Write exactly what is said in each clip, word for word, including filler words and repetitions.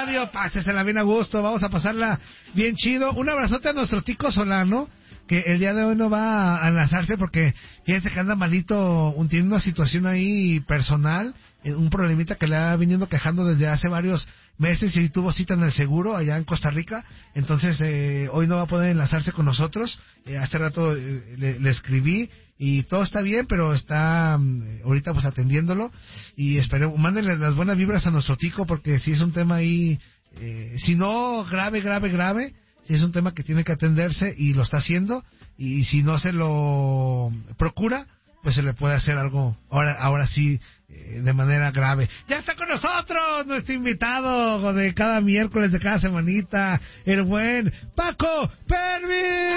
radio, pásesela bien a gusto, vamos a pasarla bien chido. Un abrazote a nuestro Tico Solano, que el día de hoy no va a enlazarse porque fíjense que anda malito, un, tiene una situación ahí personal, un problemita que le ha venido quejando desde hace varios meses y tuvo cita en el seguro allá en Costa Rica, entonces eh, hoy no va a poder enlazarse con nosotros. Eh, hace rato eh, le, le escribí y todo está bien, pero está um, ahorita pues atendiéndolo y esperemos, mándenle las buenas vibras a nuestro Tico porque si es un tema ahí, eh, si no grave, grave, grave, si es un tema que tiene que atenderse y lo está haciendo, y si no se lo procura, pues se le puede hacer algo ahora ahora sí eh, de manera grave. Ya está con nosotros nuestro invitado de cada miércoles de cada semanita, el buen Paco Pervis.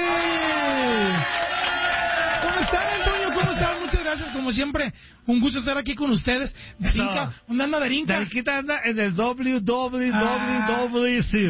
¿Cómo están, Antonio? ¿Cómo están? Muchas gracias, como siempre. Un gusto estar aquí con ustedes. Darinka, ¿dónde anda Darinka? Darinka anda en el doble u doble u doble u C.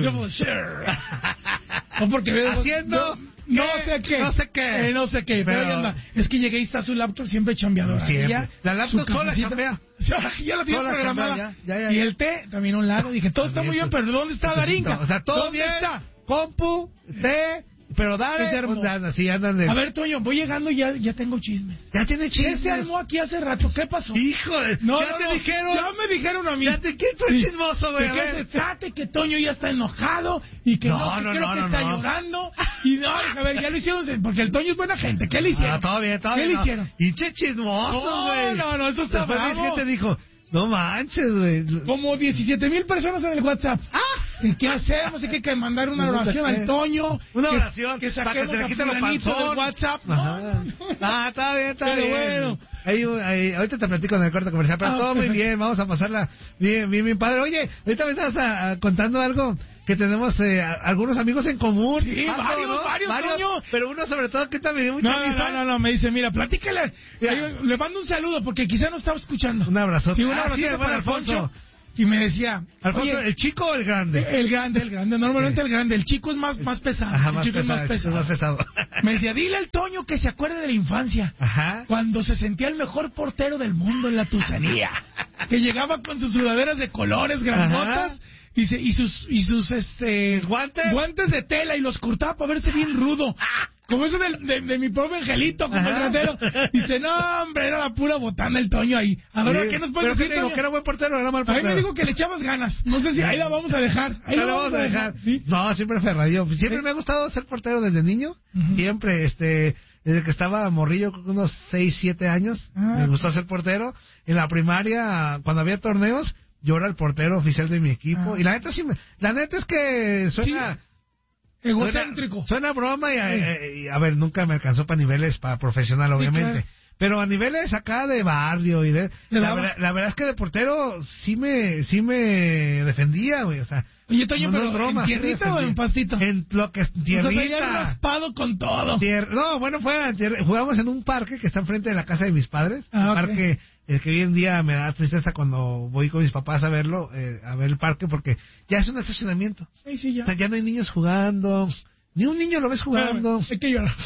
No, porque veo haciendo no, no sé qué. No sé qué. Eh, no sé qué. Pero, pero anda. Es que llegué y está su laptop siempre chambeadora. Siempre. Ella, la laptop sola chambea. Ya, ya la tiene sola programada. Chambea, ya, ya, ya, y ya. el té también a un lado. Dije, todo está muy bien, pero ¿dónde está Darinka? O sea, todo ¿Dónde bien. está? Compu, té. Pero dale, andan, sí, andan de... A ver, Toño, voy llegando y ya, ya tengo chismes. Ya tiene chismes. ¿Qué se armó aquí hace rato? ¿Qué pasó? Hijo de... No, ya no, te no, dijeron... Ya me dijeron a mí. Ya te... ¿Quién fue el chismoso, güey? ¿De qué se trate? Que Toño ya está enojado y que no, no, que no, creo no, que no, está no. llorando. Y no, a ver, ya lo hicieron, porque el Toño es buena gente. ¿Qué le hicieron? Ah, todo bien, todo ¿Qué bien. le no. hicieron? Hinche chismoso, güey. No, no, no, eso está Después bravo. ves que te dijo... No manches, güey. Como diecisiete mil personas en el WhatsApp. ¡Ah! ¿Y qué hacemos? Hay que mandar una oración al Toño. Una que, oración. Que para que saquemos se le a quite lo fulanito panzón. del WhatsApp. No, Ajá. no, no. Ah, está bien, está Pero bien. bueno. Ahí, ahí, ahorita te platico en el corte comercial, pero Ah, todo perfecto. muy bien. Vamos a pasarla bien, bien, bien padre. Oye, ahorita me estás ah, ah, contando algo que tenemos eh, a- algunos amigos en común. Sí, Algo, varios, ¿no? varios, Toño. Pero uno sobre todo que también mucha No, no, risa. no, no, no, me dice, mira, platícale. Ya. Ahí, le mando un saludo porque quizá no estaba escuchando. Un abrazo. Sí, un Ah, abrazo sí, el buen para Alfonso. Alfonso. Y me decía, Alfonso, oye, ¿el chico o el grande? el grande, el grande, normalmente Sí. el grande, el chico es más, más pesado. Ajá, el más chico pesado, es más el chico pesado. es más pesado. Me decía, dile al Toño que se acuerde de la infancia. Ajá. Cuando se sentía el mejor portero del mundo en la Tusanía. Que llegaba con sus sudaderas de colores grandotas. Ajá. Y, se, y sus, y sus este, guantes? guantes de tela y los cortaba para verse bien rudo. Como eso del- de, de mi pobre angelito, como Ajá. el ratero. Dice, no, hombre, era la pura botana el Toño ahí. A ver, Sí. ¿qué nos Pero puedes ¿qué decir, te digo? Toño? ¿Que era buen portero o era mal A mí portero? me dijo que le echabas ganas. No sé si ahí la vamos a dejar. Ahí Ahí la vamos a dejar. ¿Sí? No, siempre Ferrayo. Siempre Sí. me ha gustado ser portero desde niño. Ujú. Siempre, este, desde que estaba morrillo, con unos seis, siete años, Ah. me gustó ser portero. En la primaria, cuando había torneos, yo era el portero oficial de mi equipo. Ah. Y la neta sí, me- la neta es que suena... Egocéntrico. Suena, suena broma y, Sí. eh, y, a ver, nunca me alcanzó para niveles para profesional, obviamente. claro. Pero a niveles acá de barrio y de... De La, baba. verdad- la verdad es que de portero sí me sí me defendía, güey, o sea... Oye, Toño, no pero es broma, ¿en sí me tierrita o defendía. en pastito? En lo que es O sea, te habían tierrita. raspado con todo. Tier- no, bueno, fue tier- jugamos en un parque que está enfrente de la casa de mis padres. Ah, un ok. parque el que hoy en día me da tristeza cuando voy con mis papás a verlo, eh, a ver el parque, porque ya es un estacionamiento. Sí, sí, ya. O sea, ya no hay niños jugando. Ni un niño lo ves jugando. Espérame, hay que llorar.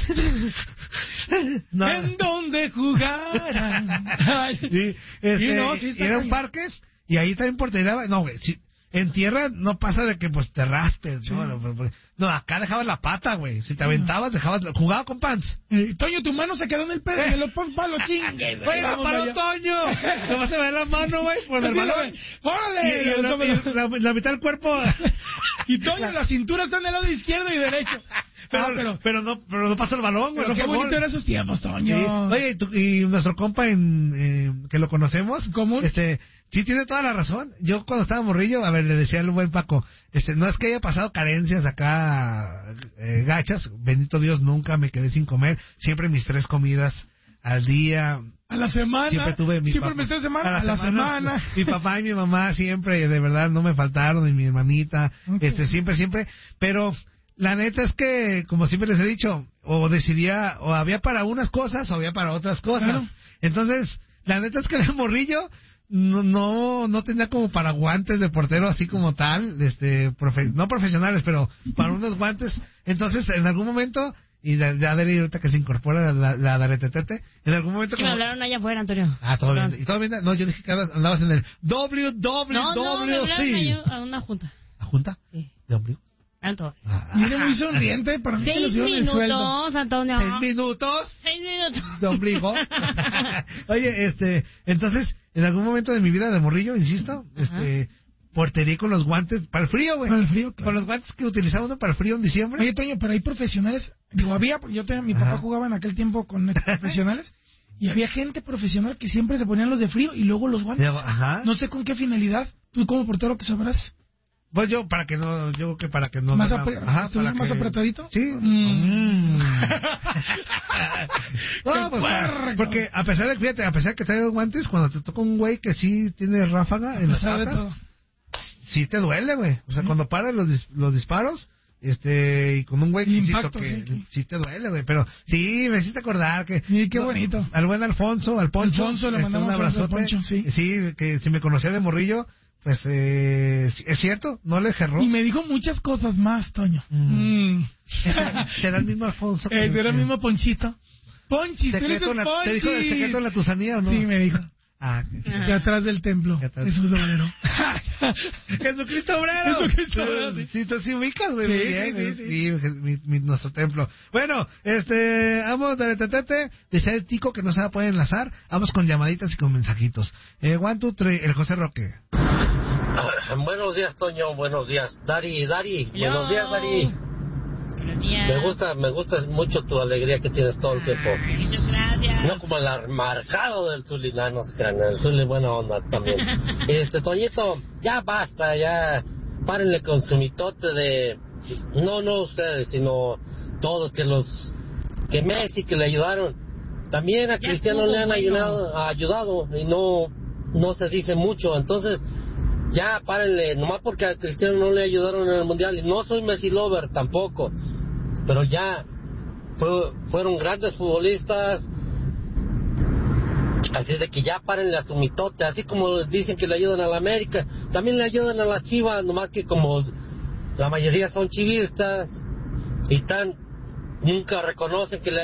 No. En donde jugaran. Ay. Sí, este, Sí, no, sí está era un cañón. parque y ahí también portería. No, güey, sí, en tierra no pasa de que pues te raspes, Sí. ¿no? No, pero- pero- no, acá dejabas la pata, güey. Si te aventabas, dejabas, jugaba con pants. Eh, Toño, tu mano se quedó en el pedo. Me lo pon palo, chingue. Oye, la paró Toño. Nomás se ve la mano, güey, por el Así balón. lo ve. ¡Órale! Y, y el- y la, la mitad del cuerpo. Y Toño, la cintura está en el lado izquierdo y derecho. Pero, Ah, pero, pero no, pero no pasó el balón, güey. pero No qué fue bonito gol. eran esos tiempos, Sí. Toño. Oye, y, tu- y nuestro compa en, eh, que lo conocemos, ¿Común? este, sí tiene toda la razón. Yo cuando estaba morrillo, a ver, le decía al buen Paco, este, no es que haya pasado carencias acá, eh, gachas, bendito Dios, nunca me quedé sin comer, siempre mis tres comidas al día. A la semana. Siempre tuve mi Siempre papá. me estoy semana. A la semana. Mi papá y mi mamá siempre, de verdad, no me faltaron, y mi hermanita, Ok. este, siempre, siempre. Pero la neta es que, como siempre les he dicho, o decidía, o había para unas cosas, o había para otras cosas. Claro. Entonces, la neta es que el morrillo no, no, no tenía como para guantes de portero así como tal, este, profe- no profesionales, pero para unos guantes. Entonces, en algún momento, y la, la Adri ahorita que se incorpora la, la Daretetete, en algún momento... Es que como... me hablaron allá afuera, Antonio. Ah, todo bien. ¿Y todo bien? No, yo dije que andabas en el W W No, no, me hablaron C. allá a una junta. ¿La junta? Sí. ¿De ombligo? Antonio. Ah. Viene muy sonriente, para mí que le Seis dieron el sueldo. minutos, Antonio. ¿Seis minutos? Seis minutos. De ombligo. Oye, este, entonces, en algún momento de mi vida de morrillo, insisto, este, portería con los guantes para el frío, güey. Para el frío, claro. Con los guantes que utilizaba uno para el frío en diciembre. Oye, Toño, pero hay profesionales, digo, había, porque yo tenía, mi papá Ajá. jugaba en aquel tiempo con profesionales, y había gente profesional que siempre se ponían los de frío y luego los guantes. Ajá. No sé con qué finalidad. Tú como portero que sabrás. Pues yo, para que no, yo creo que para que no... ¿Más, me- apre- ajá, estuviera para más que- apretadito? Sí. Mm. Mm. No, pues, puerco! porque a pesar de, fíjate, a pesar de que trae los guantes, cuando te toca un güey que sí tiene ráfaga en las pesar de patas, todo. sí te duele, güey. O sea, Sí. cuando paran los, dis- los disparos, este, y con un güey que El insisto, impacto, que sí, sí, te duele, güey. Pero sí, me hiciste acordar que... Sí, qué no, bonito. Al buen Alfonso, al Poncho. Alfonso, le este, mandamos un un abrazo al abrazote. Poncho, sí. Sí, que si me conocía de morrillo, pues, eh, sí, es cierto, no le gerró. Y me dijo muchas cosas más, Toño. Mm. Mm. Será, será el mismo Alfonso. que- Eh, era el mismo Ponchito. Ponchi, tú eres Secreto el en la- ¿Te dijo del Ponchi. secreto de la tusanía o no? Sí, me dijo. Ah, que- Ajá. De atrás del templo. De atrás. Jesús obrero. Jesucristo obrero. Jesucristo obrero, sí. Sí, tú sí ubicas, güey. Sí, muy bien, sí, eh, sí, sí. mi, mi- nuestro templo. Bueno, este, vamos de tetete, decía el Tico que no se va a poder enlazar. Vamos con llamaditas y con mensajitos. Eh, one, two, three, el José Roque. Buenos días, Toño. Buenos días, Dari. Dari. Hello. Buenos días, Dari. Buenos días. Me gusta, me gusta mucho tu alegría que tienes todo el tiempo. Ay, muchas gracias. No como el marcado del Zuli, no, no se crean, el Zuli buena onda también. Este, Toñito, ya basta, ya párenle con su mitote de, no, no ustedes, sino todos que los, que Messi, que le ayudaron. También a Ya Cristiano estuvo, le han bueno. ayudado, ayudado y no, no se dice mucho, entonces, ya párenle, nomás porque a Cristiano no le ayudaron en el Mundial, y no soy Messi lover tampoco, pero ya fue- fueron grandes futbolistas, así es de que ya párenle a su mitote, así como dicen que le ayudan a la América, también le ayudan a las Chivas, nomás que como la mayoría son chivistas y tan nunca reconocen que le